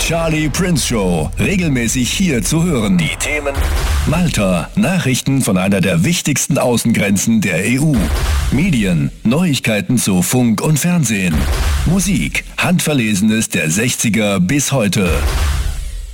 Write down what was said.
Charlie Prince Show, regelmäßig hier zu hören. Die Themen: Malta, Nachrichten von einer der wichtigsten Außengrenzen der EU. Medien, Neuigkeiten zu Funk und Fernsehen. Musik, Handverlesenes der 60er bis heute.